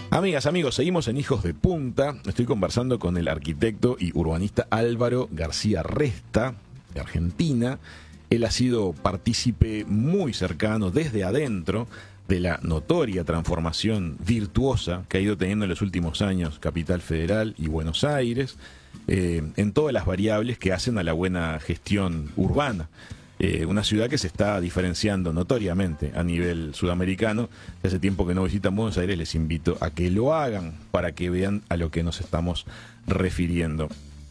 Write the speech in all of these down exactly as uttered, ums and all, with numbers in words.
Amigas, amigos, seguimos en Hijos de Punta. Estoy conversando con el arquitecto y urbanista Álvaro García Resta, de Argentina. Él ha sido partícipe muy cercano, desde adentro, de la notoria transformación virtuosa que ha ido teniendo en los últimos años Capital Federal y Buenos Aires, eh, en todas las variables que hacen a la buena gestión urbana. Eh, una ciudad que se está diferenciando notoriamente a nivel sudamericano. Hace tiempo que no visitan Buenos Aires, les invito a que lo hagan para que vean a lo que nos estamos refiriendo.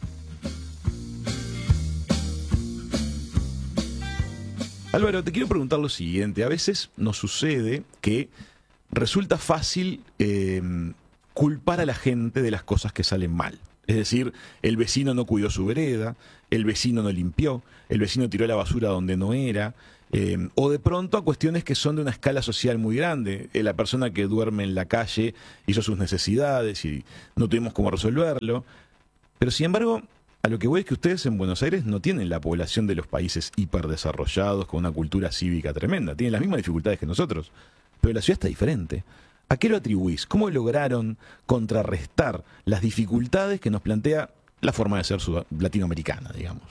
Álvaro, te quiero preguntar lo siguiente. A veces nos sucede que resulta fácil eh, culpar a la gente de las cosas que salen mal. Es decir, el vecino no cuidó su vereda, el vecino no limpió, el vecino tiró la basura donde no era, eh, o de pronto a cuestiones que son de una escala social muy grande. Eh, la persona que duerme en la calle hizo sus necesidades y no tuvimos cómo resolverlo. Pero sin embargo, a lo que voy es que ustedes en Buenos Aires no tienen la población de los países hiperdesarrollados con una cultura cívica tremenda. Tienen las mismas dificultades que nosotros, pero la ciudad está diferente. ¿A qué lo atribuís? ¿Cómo lograron contrarrestar las dificultades que nos plantea la forma de ser latinoamericana, digamos?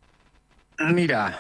Mira,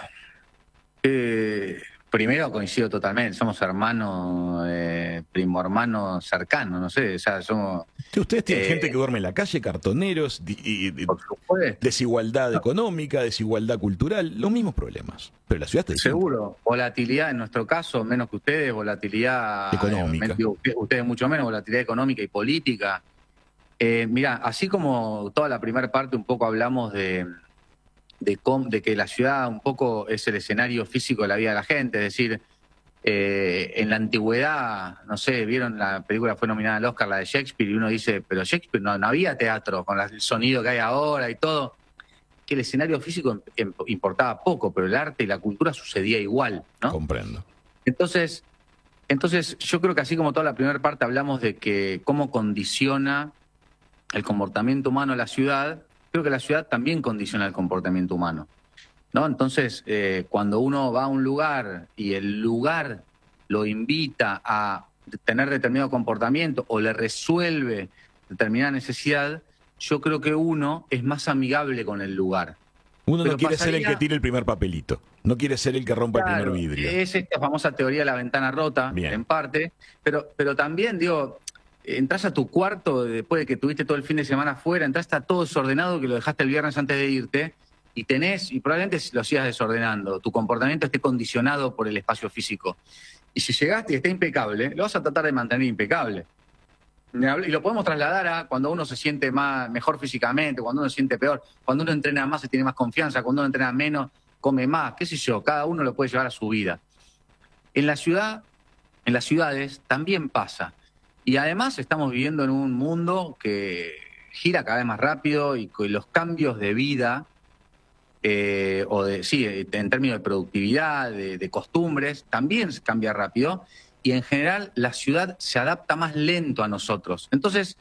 eh, primero coincido totalmente, somos hermanos, eh, primo hermanos cercanos, no sé, o sea, somos... Sí, ustedes tienen eh, gente que duerme en la calle, cartoneros, di, y, por supuesto. desigualdad económica, desigualdad cultural, los mismos problemas, pero la ciudad está distinta. Seguro, volatilidad en nuestro caso, menos que ustedes, volatilidad económica. Eh, ustedes, ustedes mucho menos, volatilidad económica y política. Eh, mira, así como toda la primera parte un poco hablamos de... De, com, de que la ciudad un poco es el escenario físico de la vida de la gente, es decir, eh, en la antigüedad, no sé, vieron la película fue nominada al Oscar, la de Shakespeare, y uno dice, pero Shakespeare no, no había teatro con el sonido que hay ahora y todo, que el escenario físico importaba poco, pero el arte y la cultura sucedía igual, ¿no? Comprendo. Entonces, entonces yo creo que así como toda la primera parte hablamos de que cómo condiciona el comportamiento humano a la ciudad, creo que la ciudad también condiciona el comportamiento humano, ¿no? Entonces, eh, cuando uno va a un lugar y el lugar lo invita a tener determinado comportamiento o le resuelve determinada necesidad, yo creo que uno es más amigable con el lugar. Uno Pero no quiere pasaría... ser el que tire el primer papelito, no quiere ser el que rompa claro, el primer vidrio. Es esta famosa teoría de la ventana rota, bien, en parte, pero, pero también, digo... Entrás a tu cuarto después de que tuviste todo el fin de semana afuera, entras, está todo desordenado que lo dejaste el viernes antes de irte y tenés, y probablemente lo sigas desordenando, tu comportamiento esté condicionado por el espacio físico. Y si llegaste y está impecable, lo vas a tratar de mantener impecable. Y lo podemos trasladar a cuando uno se siente más, mejor físicamente, cuando uno se siente peor, cuando uno entrena más se tiene más confianza, cuando uno entrena menos, come más, qué sé yo, cada uno lo puede llevar a su vida. En la ciudad, en las ciudades también pasa. Y además estamos viviendo en un mundo que gira cada vez más rápido y que los cambios de vida, eh, o de sí, en términos de productividad, de, de costumbres, también cambia rápido. Y en general la ciudad se adapta más lento a nosotros. Entonces,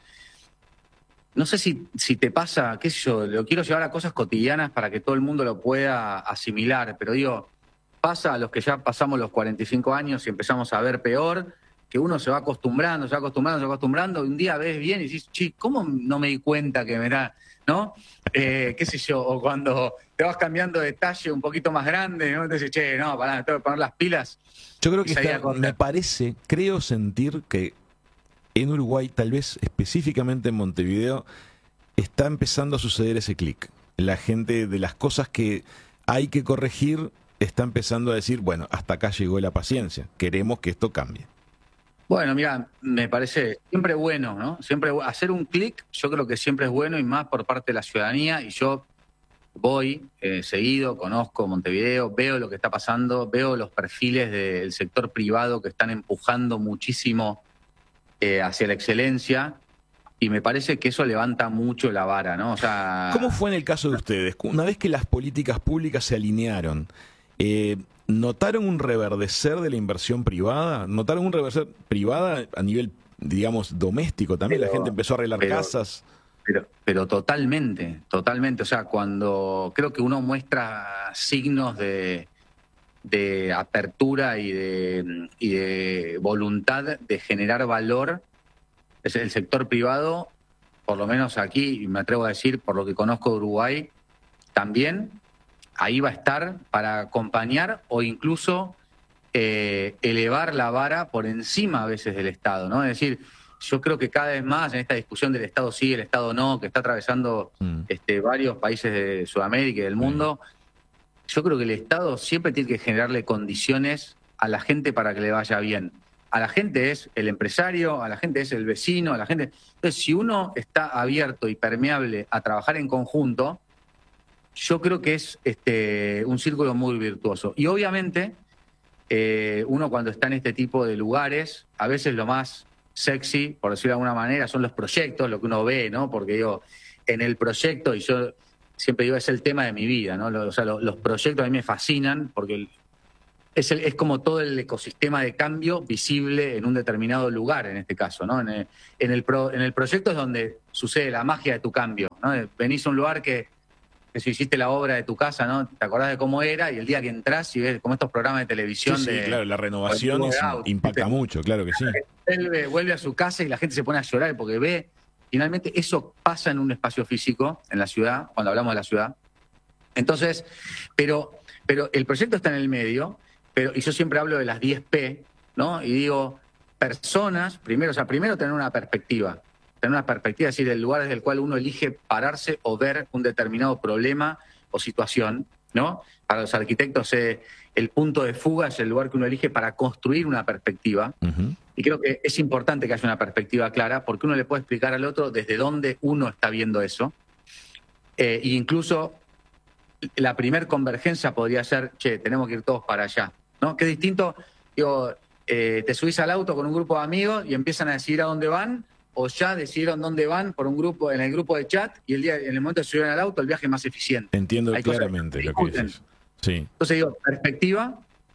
no sé si, si te pasa, qué sé yo, lo quiero llevar a cosas cotidianas para que todo el mundo lo pueda asimilar, pero digo, pasa a los que ya pasamos los cuarenta y cinco años y empezamos a ver peor, que uno se va acostumbrando, se va acostumbrando, se va acostumbrando, y un día ves bien y dices, che, ¿cómo no me di cuenta que me da, ¿no? Eh, qué sé yo, o cuando te vas cambiando de talle un poquito más grande, ¿no? Te dices, che, no, pará, tengo que poner las pilas. Yo creo que está, me parece, creo sentir que en Uruguay, tal vez específicamente en Montevideo, está empezando a suceder ese clic. La gente de las cosas que hay que corregir está empezando a decir, bueno, hasta acá llegó la paciencia, queremos que esto cambie. Bueno, mira, me parece siempre bueno, ¿no? Siempre hacer un clic, yo creo que siempre es bueno y más por parte de la ciudadanía. Y yo voy eh, seguido, conozco Montevideo, veo lo que está pasando, veo los perfiles del sector privado que están empujando muchísimo eh, hacia la excelencia. Y me parece que eso levanta mucho la vara, ¿no? O sea, ¿cómo fue en el caso de ustedes? Una vez que las políticas públicas se alinearon, eh, ¿notaron un reverdecer de la inversión privada? ¿Notaron un reverdecer privada a nivel, digamos, doméstico también? Pero, la gente empezó a arreglar pero, casas. Pero, pero totalmente, totalmente. O sea, cuando creo que uno muestra signos de, de apertura y de, y de voluntad de generar valor es el sector privado, por lo menos aquí, y me atrevo a decir, por lo que conozco de Uruguay, también ahí va a estar para acompañar o incluso eh, elevar la vara por encima a veces del Estado, ¿no? Es decir, yo creo que cada vez más en esta discusión del Estado sí, el Estado no, que está atravesando mm. este, varios países de Sudamérica y del mundo, mm. yo creo que el Estado siempre tiene que generarle condiciones a la gente para que le vaya bien. A la gente es el empresario, a la gente es el vecino, a la gente... Entonces, si uno está abierto y permeable a trabajar en conjunto, yo creo que es este, un círculo muy virtuoso. Y obviamente, eh, uno cuando está en este tipo de lugares, a veces lo más sexy, por decirlo de alguna manera, son los proyectos, lo que uno ve, ¿no? Porque digo, en el proyecto, y yo siempre digo, es el tema de mi vida, ¿no? O sea, los, los proyectos a mí me fascinan porque... El, Es, el, es como todo el ecosistema de cambio visible en un determinado lugar, en este caso, ¿no? En el, en el, pro, en el proyecto es donde sucede la magia de tu cambio, ¿no? Venís a un lugar que, que si hiciste la obra de tu casa, ¿no? Te acordás de cómo era y el día que entrás y ves como estos programas de televisión... Sí, sí, de, claro, la renovación es, auto, impacta ¿viste? mucho, claro que sí. Vuelve, vuelve a su casa y la gente se pone a llorar porque ve... Finalmente eso pasa en un espacio físico, en la ciudad, cuando hablamos de la ciudad. Entonces, pero, pero el proyecto está en el medio... Pero, y yo siempre hablo de las diez P, ¿no? Y digo, personas, primero, o sea, primero tener una perspectiva, tener una perspectiva, es decir, el lugar desde el cual uno elige pararse o ver un determinado problema o situación, ¿no? Para los arquitectos, eh, el punto de fuga es el lugar que uno elige para construir una perspectiva. Uh-huh. Y creo que es importante que haya una perspectiva clara, porque uno le puede explicar al otro desde dónde uno está viendo eso. Eh, e incluso la primer convergencia podría ser, che, tenemos que ir todos para allá, ¿no? Que es distinto, digo, eh, te subís al auto con un grupo de amigos y empiezan a decidir a dónde van, o ya decidieron dónde van por un grupo, en el grupo de chat, y el día, en el momento de subir al auto, el viaje es más eficiente. Entiendo Hay claramente lo que dices. Sí. Entonces digo, perspectiva,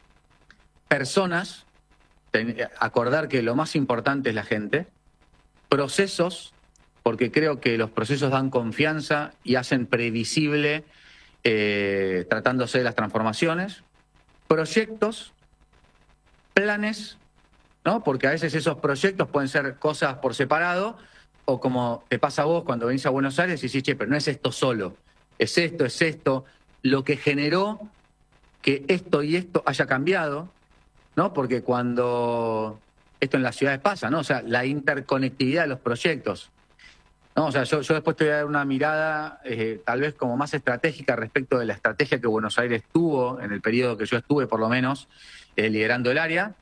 personas, ten, acordar que lo más importante es la gente, procesos, porque creo que los procesos dan confianza y hacen previsible eh, tratándose de las transformaciones, proyectos, planes, ¿no? Porque a veces esos proyectos pueden ser cosas por separado, o como te pasa a vos cuando venís a Buenos Aires y decís, che, pero no es esto solo, es esto, es esto, lo que generó que esto y esto haya cambiado, ¿no? Porque cuando esto en las ciudades pasa, ¿no? O sea, la interconectividad de los proyectos. No, o sea, yo, yo después te voy a dar una mirada eh, tal vez como más estratégica respecto de la estrategia que Buenos Aires tuvo en el periodo que yo estuve, por lo menos, eh, liderando el área.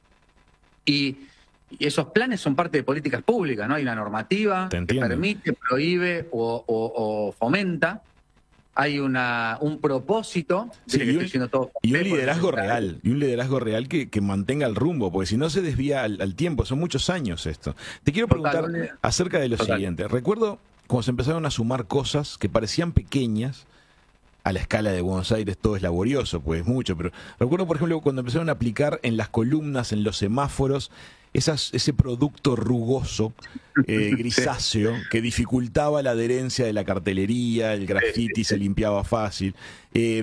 Y, y esos planes son parte de políticas públicas, ¿no? Hay una normativa que permite, prohíbe o, o, o fomenta. Hay una un propósito. Sí, y, un, todo y un liderazgo real, y un liderazgo real que, que mantenga el rumbo, porque si no se desvía al, al tiempo. Son muchos años esto. Te quiero preguntar Total, acerca de lo Total. siguiente. Recuerdo cuando se empezaron a sumar cosas que parecían pequeñas, a la escala de Buenos Aires todo es laborioso, pues mucho, pero recuerdo, por ejemplo, cuando empezaron a aplicar en las columnas, en los semáforos, esas, ese producto rugoso, eh, grisáceo, que dificultaba la adherencia de la cartelería, el graffiti se limpiaba fácil. Eh,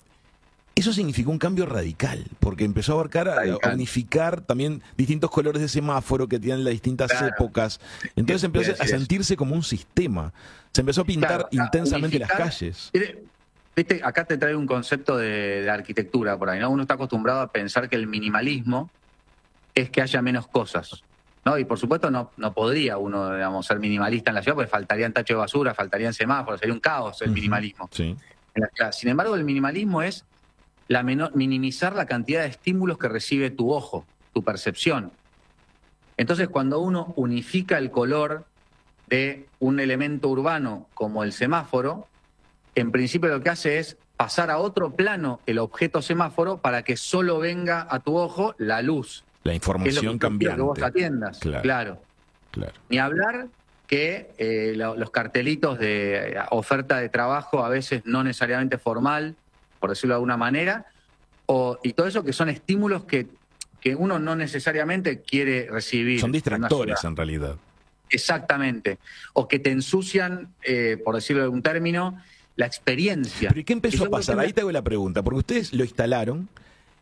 eso significó un cambio radical, porque empezó a abarcar, a, a unificar también distintos colores de semáforo que tienen las distintas claro. épocas. Entonces empezó a sentirse como un sistema. Se empezó a pintar claro, intensamente unificar, las calles. Viste, acá te trae un concepto de, de arquitectura por ahí, ¿no? Uno está acostumbrado a pensar que el minimalismo es que haya menos cosas, ¿no? Y por supuesto no, no podría uno, digamos, ser minimalista en la ciudad porque faltarían tachos de basura, faltarían semáforos, sería un caos el uh-huh. minimalismo. Sí. En la ciudad. Sin embargo, el minimalismo es la menor, minimizar la cantidad de estímulos que recibe tu ojo, tu percepción. Entonces, cuando uno unifica el color de un elemento urbano como el semáforo, en principio lo que hace es pasar a otro plano el objeto semáforo para que solo venga a tu ojo la luz. La información que cambiante. Que vos atiendas, claro. claro. claro. Ni hablar que eh, lo, los cartelitos de eh, oferta de trabajo, a veces no necesariamente formal, por decirlo de alguna manera, o, y todo eso que son estímulos que, que uno no necesariamente quiere recibir. Son distractores en, en realidad. Exactamente. O que te ensucian, eh, por decirlo de algún término, la experiencia. ¿Pero y qué empezó a pasar? Ahí te hago la pregunta, porque ustedes lo instalaron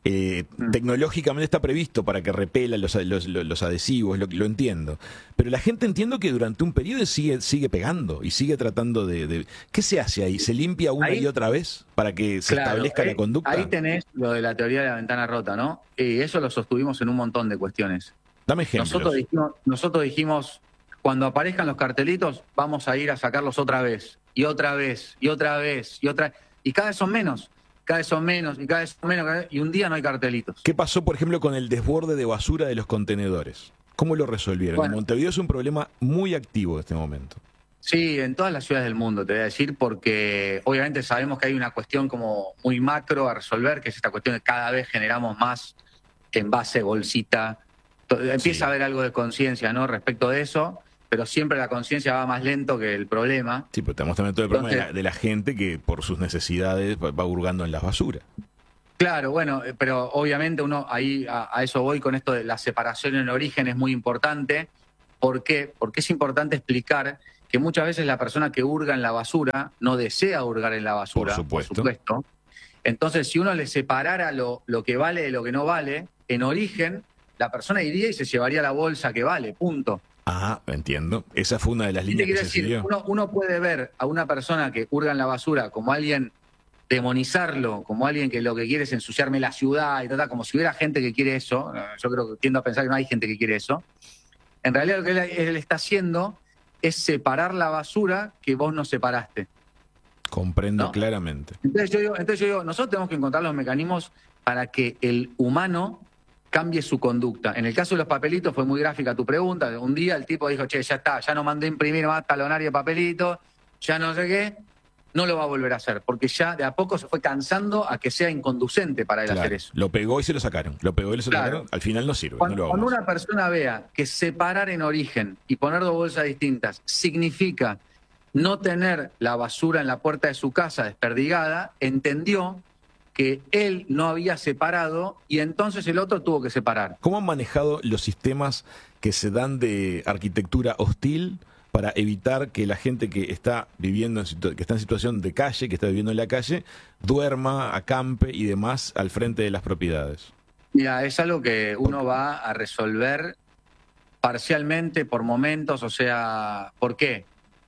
Eh, tecnológicamente está previsto para que repela los, los, los adhesivos, lo, lo entiendo. Pero la gente entiendo que durante un periodo sigue, sigue pegando y sigue tratando de, de... ¿Qué se hace ahí? ¿Se limpia una ahí, y otra vez para que se claro, establezca ahí, la conducta? Ahí tenés lo de la teoría de la ventana rota, ¿no? Y eso lo sostuvimos en un montón de cuestiones. Dame ejemplos. Nosotros dijimos, nosotros dijimos, cuando aparezcan los cartelitos, vamos a ir a sacarlos otra vez, y otra vez, y otra vez, y otra y cada vez son menos. Cada vez son menos, y cada vez son menos, cada vez, y un día no hay cartelitos. ¿Qué pasó, por ejemplo, con el desborde de basura de los contenedores? ¿Cómo lo resolvieron? Bueno, en Montevideo es un problema muy activo en este momento. Sí, en todas las ciudades del mundo, te voy a decir, porque obviamente sabemos que hay una cuestión como muy macro a resolver, que es esta cuestión de cada vez generamos más envase, bolsita. Empieza Sí. a haber algo de conciencia, ¿no?, respecto de eso, pero siempre la conciencia va más lento que el problema. Sí, pero tenemos también todo el problema Entonces, de, la, de la gente que por sus necesidades va, va hurgando en las basuras. Claro, bueno, pero obviamente uno ahí a, a eso voy con esto de la separación en origen, es muy importante. ¿Por qué? Porque es importante explicar que muchas veces la persona que hurga en la basura no desea hurgar en la basura, Por supuesto. por supuesto. Entonces, si uno le separara lo, lo que vale de lo que no vale, en origen, la persona iría y se llevaría la bolsa que vale, punto. Ah, entiendo. Esa fue una de las ¿Qué te líneas que quiero se decir? siguió. Uno, uno puede ver a una persona que hurga en la basura como alguien, demonizarlo, como alguien que lo que quiere es ensuciarme la ciudad y tal, como si hubiera gente que quiere eso. Yo creo que tiendo a pensar que no hay gente que quiere eso. En realidad lo que él, él está haciendo es separar la basura que vos no separaste. Comprendo ¿No? claramente. Entonces yo, digo, entonces yo digo, nosotros tenemos que encontrar los mecanismos para que el humano cambie su conducta. En el caso de los papelitos fue muy gráfica tu pregunta. Un día el tipo dijo, che, ya está, ya no mandé a imprimir más talonario de papelitos, ya no sé qué, no lo va a volver a hacer, porque ya de a poco se fue cansando a que sea inconducente para él Claro, hacer eso. lo pegó y se lo sacaron. Lo pegó y se lo Claro. sacaron. Al final no sirve. Cuando, no lo cuando hagamos. una persona vea que separar en origen y poner dos bolsas distintas significa no tener la basura en la puerta de su casa desperdigada, entendió que él no había separado y entonces el otro tuvo que separar. ¿Cómo han manejado los sistemas que se dan de arquitectura hostil para evitar que la gente que está viviendo en situ- que está en situación de calle, que está viviendo en la calle, duerma, acampe y demás al frente de las propiedades? Mira, es algo que uno va a resolver parcialmente, por momentos, o sea, ¿por qué?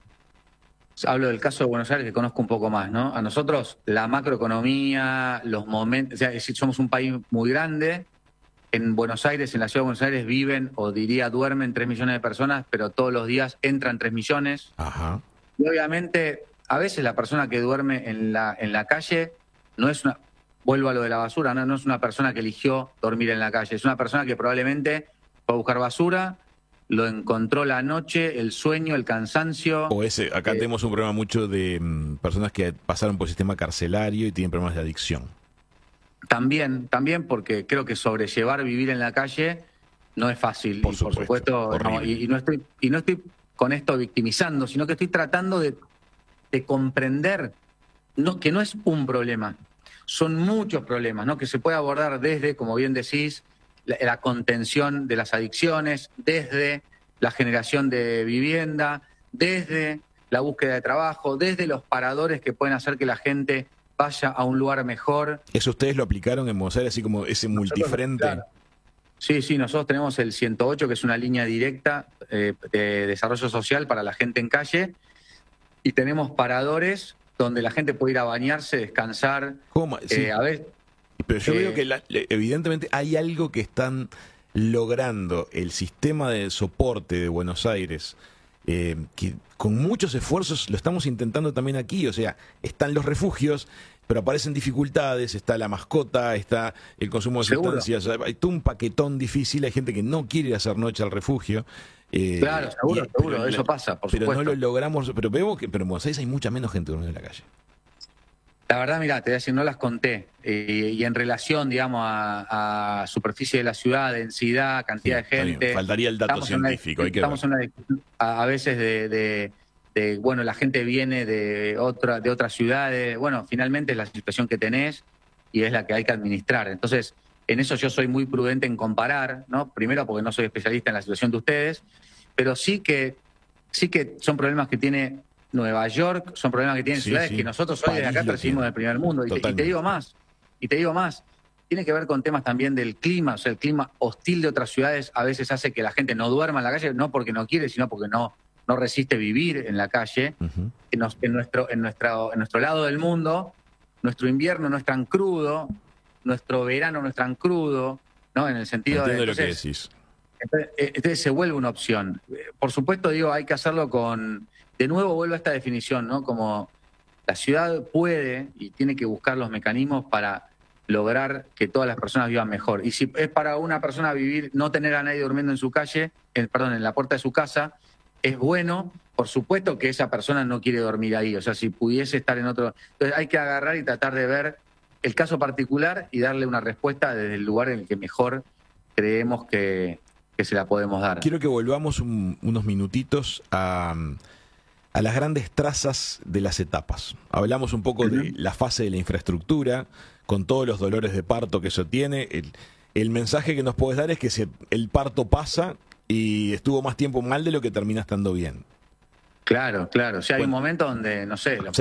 Hablo del caso de Buenos Aires, que conozco un poco más, ¿no? A nosotros la macroeconomía, los momentos, o sea, es decir, somos un país muy grande. En Buenos Aires, en la ciudad de Buenos Aires, viven, o diría duermen, tres millones de personas, pero todos los días entran tres millones. Ajá. Y obviamente, a veces la persona que duerme en la, en la calle no es una, vuelvo a lo de la basura, no, no es una persona que eligió dormir en la calle, es una persona que probablemente fue a buscar basura, lo encontró la noche, el sueño, el cansancio. O ese, acá Eh, tenemos un problema mucho de mm, personas que pasaron por el sistema carcelario y tienen problemas de adicción. También, también porque creo que sobrellevar vivir en la calle no es fácil. Por y por supuesto, supuesto, no, horrible. y, y no estoy, y no estoy con esto victimizando, sino que estoy tratando de, de comprender no, que no es un problema, son muchos problemas, ¿no? Que se puede abordar desde, como bien decís, la, la contención de las adicciones, desde la generación de vivienda, desde la búsqueda de trabajo, desde los paradores que pueden hacer que la gente vaya a un lugar mejor. ¿Eso ustedes lo aplicaron en Buenos Aires, así como ese multifrente? Claro. Sí, sí, nosotros tenemos el ciento ocho, que es una línea directa eh, de desarrollo social para la gente en calle, y tenemos paradores donde la gente puede ir a bañarse, descansar. ¿Cómo? Sí. Eh, a ver, Pero yo eh, veo que la- evidentemente hay algo que están logrando el sistema de soporte de Buenos Aires, eh, que con muchos esfuerzos lo estamos intentando también aquí. O sea, están los refugios, pero aparecen dificultades, está la mascota, está el consumo de Seguro. sustancias, hay todo un paquetón difícil, hay gente que no quiere hacer noche al refugio. eh, claro, seguro, y- seguro, pero eso la- pasa, por pero supuesto. no lo logramos, pero vemos que pero en Buenos Aires hay mucha menos gente durmiendo en la calle. La verdad, mira, te voy a decir, no las conté. Eh, y en relación, digamos, a, a superficie de la ciudad, densidad, cantidad Sí, de está bien. gente. Faltaría el dato estamos en una científico, hay que estamos ver. en una discusión a, a veces de, de- de, bueno, la gente viene de otra, de otras ciudades. Bueno, finalmente es la situación que tenés y es la que hay que administrar. Entonces, en eso yo soy muy prudente en comparar, ¿no? Primero porque no soy especialista en la situación de ustedes, pero sí que, sí que son problemas que tiene Nueva York, son problemas que tienen Sí, ciudades sí. que nosotros hoy desde París acá lo percibimos tiene. del primer mundo. Y te, y te Totalmente. digo más, y te digo más, tiene que ver con temas también del clima, o sea, el clima hostil de otras ciudades a veces hace que la gente no duerma en la calle, no porque no quiere, sino porque no, no resiste vivir en la calle. Ujú. En, nos- en nuestro, en, nuestra, en nuestro lado del mundo, nuestro invierno no es tan crudo, nuestro verano no es tan crudo, ¿no? En el sentido de... Entiendo lo que entonces, decís. entonces, eh, entonces se vuelve una opción. Eh, Por supuesto, digo, hay que hacerlo con... De nuevo vuelvo a esta definición, ¿no? Como la ciudad puede y tiene que buscar los mecanismos para lograr que todas las personas vivan mejor. Y si es para una persona vivir, no tener a nadie durmiendo en su calle, eh, perdón, en la puerta de su casa, es bueno. Por supuesto que esa persona no quiere dormir ahí. O sea, si pudiese estar en otro... Entonces hay que agarrar y tratar de ver el caso particular y darle una respuesta desde el lugar en el que mejor creemos que, que se la podemos dar. Quiero que volvamos un- unos minutitos a, a las grandes trazas de las etapas. Hablamos un poco de la fase de la infraestructura, con todos los dolores de parto que eso tiene. El, el mensaje que nos puedes dar es que se- el parto pasa y estuvo más tiempo mal de lo que termina estando bien. Claro, claro. O sea, hay un Bueno. momento donde, no sé, los